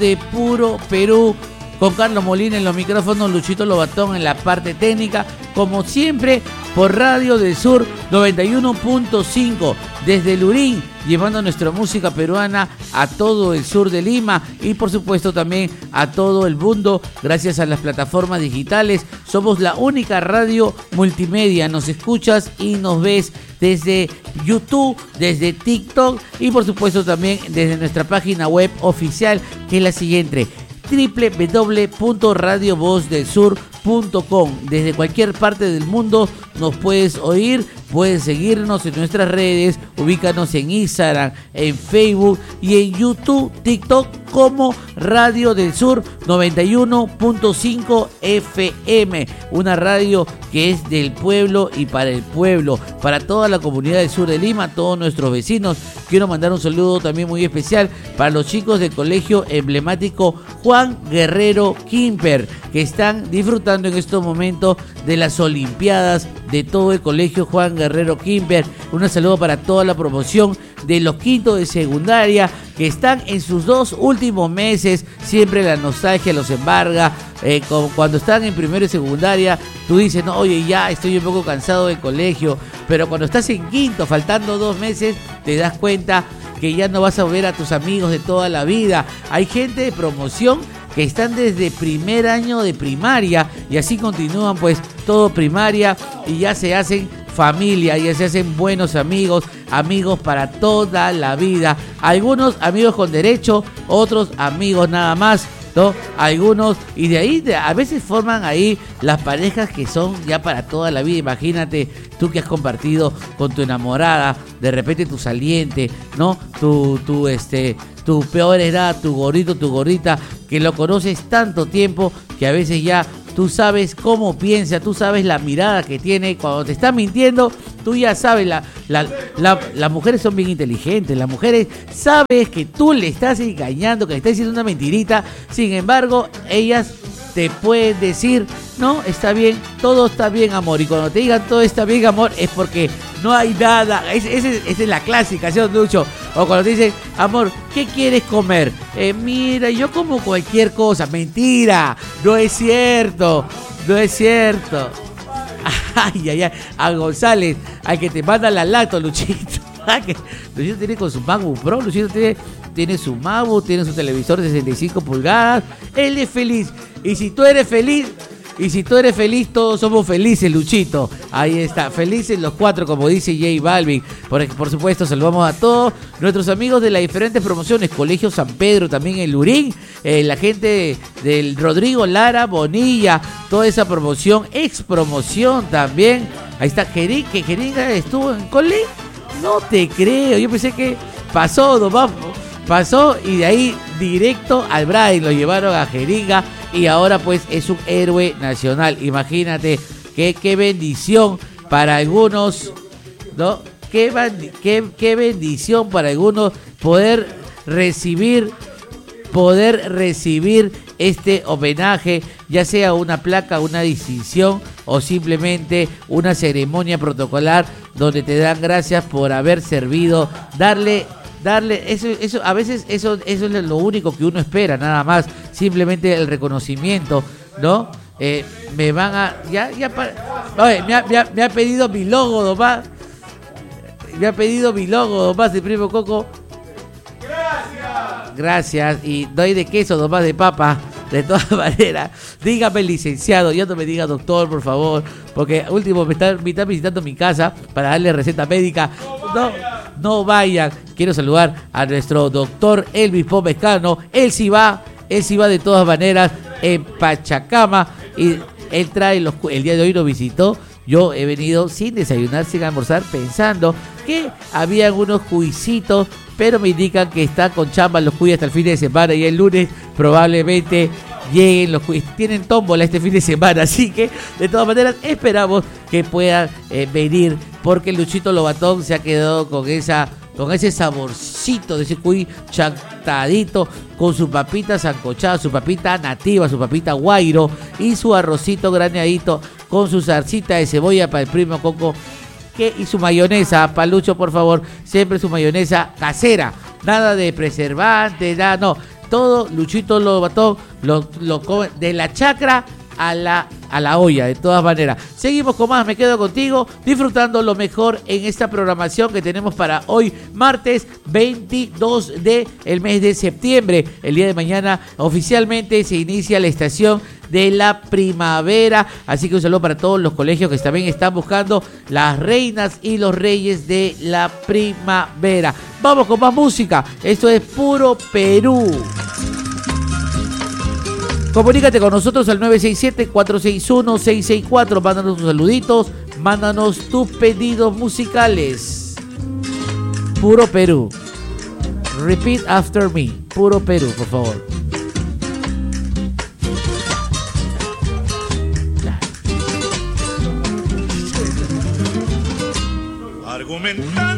de puro Perú, con Carlos Molina en los micrófonos, Luchito Lobatón en la parte técnica, como siempre por Radio del Sur 91.5 desde Lurín, llevando nuestra música peruana a todo el sur de Lima y por supuesto también a todo el mundo gracias a las plataformas digitales. Somos la única radio multimedia, nos escuchas y nos ves desde YouTube, desde TikTok y por supuesto también desde nuestra página web oficial, que es la siguiente: www.radiovozdelsur.com. Desde cualquier parte del mundo nos puedes oír, puedes seguirnos en nuestras redes, ubícanos en Instagram, en Facebook y en YouTube, TikTok como Radio del Sur 91.5 FM, una radio que es del pueblo y para el pueblo, para toda la comunidad del sur de Lima, todos nuestros vecinos. Quiero mandar un saludo también muy especial para los chicos del colegio emblemático Juan Guerrero Quimper, que están disfrutando en estos momentos de las Olimpiadas de todo el colegio Juan Guerrero Quimper. Un saludo para toda la promoción de los quintos de secundaria que están en sus 2 últimos meses. Siempre la nostalgia los embarga. Cuando están en primero y secundaria, tú dices, no, oye, ya estoy un poco cansado del colegio, pero cuando estás en quinto, faltando 2 meses, te das cuenta que ya no vas a ver a tus amigos de toda la vida. Hay gente de promoción que están desde primer año de primaria y así continúan pues todo primaria y ya se hacen familia, ya se hacen buenos amigos, amigos para toda la vida. Algunos amigos con derecho, otros amigos nada más, ¿no? Algunos, y de ahí a veces forman ahí las parejas que son ya para toda la vida. Imagínate tú que has compartido con tu enamorada, de repente tu saliente, ¿no? Tu peor edad, tu gordito, tu gordita, que lo conoces tanto tiempo que a veces ya tú sabes cómo piensa, tú sabes la mirada que tiene. Cuando te está mintiendo, tú ya sabes, las mujeres son bien inteligentes, las mujeres sabes que tú le estás engañando, que le estás diciendo una mentirita, sin embargo, ellas te pueden decir, no, está bien, todo está bien, amor, y cuando te digan todo está bien, amor, es porque no hay nada. Esa es la clásica, ¿sí, Lucho? O cuando te dicen, amor, ¿qué quieres comer? Mira, yo como cualquier cosa. Mentira, no es cierto, no es cierto. Ay, ay, ay, a González, al que te manda la lacto, Luchito. Luchito tiene con su MacBook Pro, Luchito tiene su MacBook, tiene su televisor de 65 pulgadas, él es feliz. Y si tú eres feliz, todos somos felices, Luchito. Ahí está, felices los 4, como dice J Balvin. Por supuesto, saludamos a todos nuestros amigos de las diferentes promociones. Colegio San Pedro, también en Lurín. La gente del Rodrigo Lara Bonilla. Toda esa promoción, ex promoción también. Ahí está, que Jeringa estuvo en cole. No te creo, yo pensé que pasó nomás. Pasó y de ahí directo al Brian, lo llevaron a Jeringa y ahora pues es un héroe nacional. Imagínate qué bendición para algunos, ¿no? Qué bendición para algunos poder recibir este homenaje, ya sea una placa, una distinción o simplemente una ceremonia protocolar donde te dan gracias por haber servido, darle eso a veces eso es lo único que uno espera, nada más, simplemente el reconocimiento, ¿no? Me van a oye, me ha pedido mi logo nomás, el primo Coco. Gracias, y doy de queso nomás, de papa. De todas maneras, dígame licenciado, ya no me diga doctor, por favor, porque último me está visitando mi casa para darle receta médica. No vayan. Quiero saludar a nuestro doctor Elvis Pomescano. Él sí va de todas maneras en Pachacama y él trae el día de hoy nos visitó. Yo he venido sin desayunar, sin almorzar, pensando que había unos cuisitos, pero me indican que está con chamba los cuis hasta el fin de semana y el lunes probablemente lleguen los cuis. Tienen tómbola este fin de semana, así que de todas maneras esperamos que puedan venir, porque el Luchito Lobatón se ha quedado con ese saborcito de ese cuy chantadito, con su papita sancochada, su papita nativa, su papita guairo y su arrocito graneadito con su salsita de cebolla para el primo Coco, y su mayonesa, Palucho, por favor, siempre su mayonesa casera, nada de preservantes, nada, no, todo Luchito Lobatón lo come de la chacra a la olla, de todas maneras. Seguimos con más, me quedo contigo, disfrutando lo mejor en esta programación que tenemos para hoy, martes 22 del mes de septiembre. El día de mañana oficialmente se inicia la estación de la primavera, así que un saludo para todos los colegios que también están buscando las reinas y los reyes de la primavera. Vamos con más música, esto es Puro Perú. Comunícate con nosotros al 967-461-664. Mándanos tus saluditos, mándanos tus pedidos musicales. Puro Perú. Repeat after me. Puro Perú, por favor. Argumentar